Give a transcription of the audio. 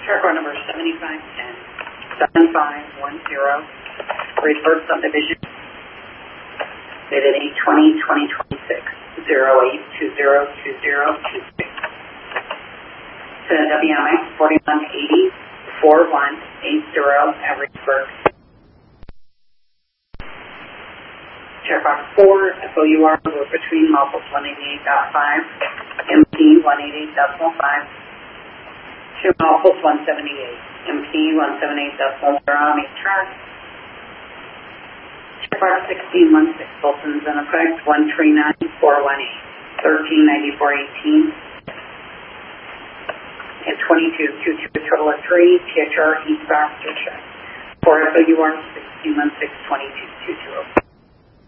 Record number 7510-7510, Reedburg subdivision, dated 8/20/2026, 08202026. To WMX 4180-4180 at Reedburg. Checkbox 4, FOUR, were between levels 188.5, MP 188.5, to levels 178, MP 178.0, main track. Checkbox 1616, Bolton's in effect, 139418, 139418, and 2222, a total of 3, THR eastbound, for FOUR 1616 2220.